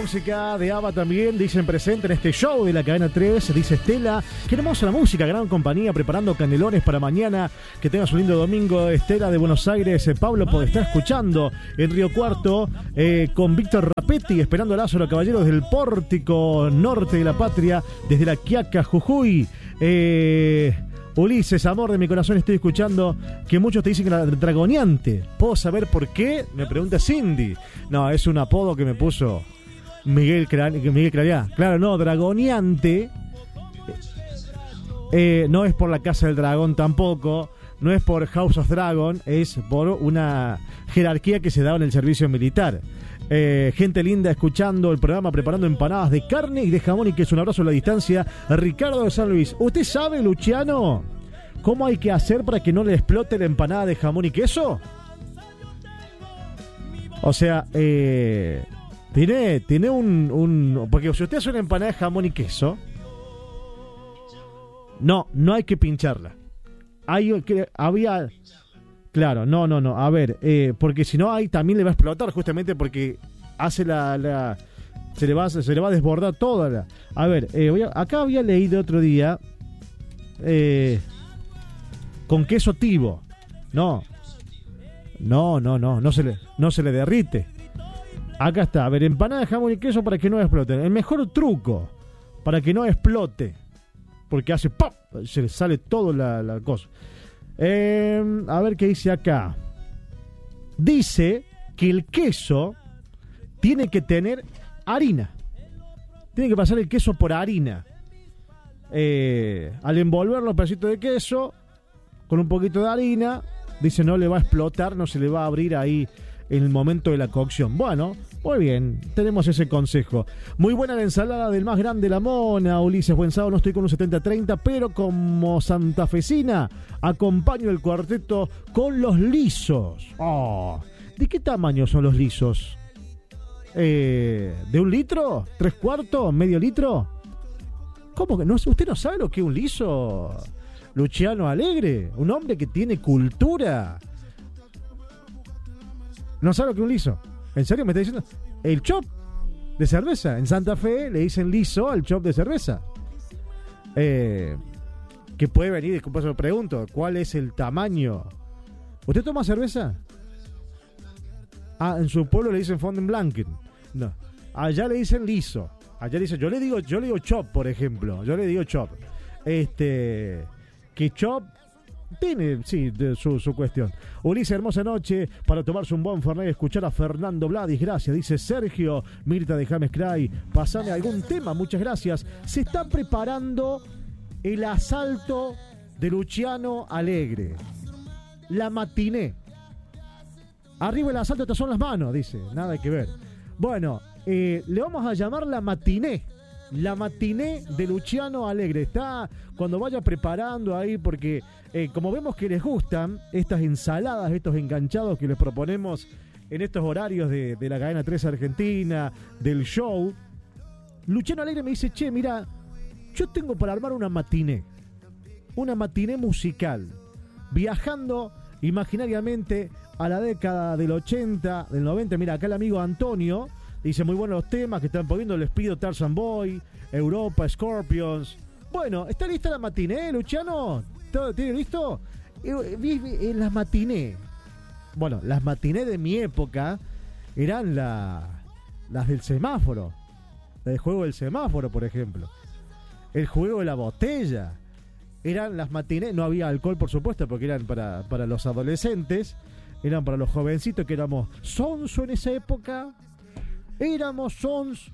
música de ABBA también, dicen presente en este show de la cadena 3, dice Estela. Qué hermosa la música, gran compañía, preparando canelones para mañana. Que tengas un lindo domingo, Estela de Buenos Aires. Pablo puede estar escuchando en Río Cuarto con Víctor Rapetti, esperando a Lázaro Caballeros del Pórtico Norte de la Patria, desde La Quiaca, Jujuy. Ulises, amor de mi corazón, estoy escuchando que muchos te dicen que la Dragoneante. ¿Puedo saber por qué? Me pregunta Cindy. No, es un apodo que me puso Miguel Clariá. Claro, no, Dragoneante. No es por la Casa del Dragón tampoco. No es por House of Dragon. Es por una jerarquía que se daba en el servicio militar. Gente linda escuchando el programa, preparando empanadas de carne y de jamón, y que es un abrazo a la distancia. Ricardo de San Luis. ¿Usted sabe, Luciano, cómo hay que hacer para que no le explote la empanada de jamón y queso? O sea, tiene un... Porque si usted hace una empanada de jamón y queso, no hay que pincharla. Claro, no. A ver, porque si no, ahí también le va a explotar, justamente porque hace se le va a desbordar toda. A ver, acá había leído otro día con queso tibo. No se le derrite. Acá está, a ver, empanada de jamón y queso para que no explote. El mejor truco para que no explote, porque hace ¡pop! Se le sale todo la cosa. A ver qué dice acá. Dice que el queso tiene que tener harina. Tiene que pasar el queso por harina. Al envolver los pedacitos de queso con un poquito de harina, dice, no le va a explotar, no se le va a abrir ahí en el momento de la cocción. Bueno, muy bien, tenemos ese consejo. Muy buena la ensalada del más grande, la mona. Ulises, buen sábado, no estoy con un 70-30, pero como santafesina acompaño el cuarteto con los lisos. Oh, ¿de qué tamaño son los lisos? ¿De 1 litro? ¿3/4? ¿Medio litro? ¿Cómo que no? ¿Usted no sabe lo que es un liso, Luciano Alegre? Un hombre que tiene cultura. ¿No sabe lo que es un liso? ¿En serio me está diciendo? El chop de cerveza. En Santa Fe le dicen liso al chop de cerveza. Que puede venir, disculpa, se lo pregunto, ¿cuál es el tamaño? ¿Usted toma cerveza? Ah, en su pueblo le dicen Fondenblanken. No, allá le dicen liso. Allá le dicen, yo le digo chop, por ejemplo. Yo le digo chop. Que chop tiene, sí, su cuestión. Ulises, hermosa noche para tomarse un buen fernet y escuchar a Fernando Vladis. Gracias, dice Sergio. Mirta de James Cray, pasame algún tema, muchas gracias. Se está preparando el asalto de Luciano Alegre. La matiné. Arriba el asalto, estas son las manos, dice. Nada que ver. Bueno, le vamos a llamar la matiné. La matiné de Luciano Alegre. Está cuando vaya preparando ahí, porque como vemos que les gustan estas ensaladas, estos enganchados que les proponemos en estos horarios de la cadena 3 Argentina, del show. Luciano Alegre me dice, che, mira, yo tengo para armar una matiné musical, viajando imaginariamente a la década del 80, del 90. Mira, acá el amigo Antonio dice, muy buenos los temas que están poniendo, les pido Tarzan Boy, Europa, Scorpions. Bueno, ¿está lista la matiné, Luciano? ¿Todo tiene listo? En las matiné. Bueno, las matiné de mi época eran las del semáforo. El juego del semáforo, por ejemplo. El juego de la botella. Eran las matiné, no había alcohol, por supuesto, porque eran para los adolescentes. Eran para los jovencitos que éramos sonso en esa época. Éramos sons.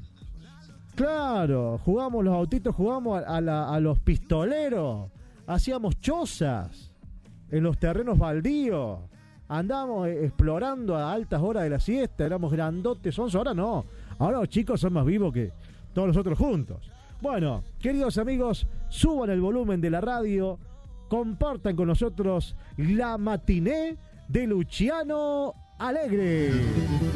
Claro, jugábamos los autitos, jugábamos a los pistoleros. Hacíamos chozas en los terrenos baldíos. Andábamos explorando a altas horas de la siesta. Éramos grandotes, sonsos. Ahora no. Ahora los chicos son más vivos que todos nosotros juntos. Bueno, queridos amigos, suban el volumen de la radio. Compartan con nosotros la matiné de Luciano Alegre.